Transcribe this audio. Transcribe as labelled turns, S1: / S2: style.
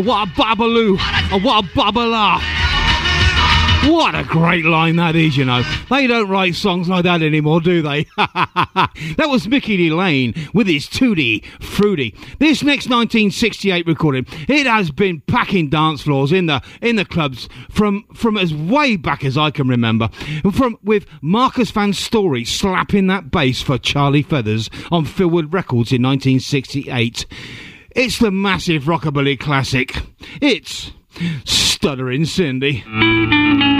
S1: what a babaloo, what a babala. What a great line that is, you know. They don't write songs like that anymore, do they? That was Mickey D. Lane with his Tutti Frutti. This next 1968 recording, it has been packing dance floors in the clubs from as way back as I can remember. With Marcus Van Story slapping that bass for Charlie Feathers on Philwood Records in 1968. It's the massive rockabilly classic. It's Stuttering Cindy.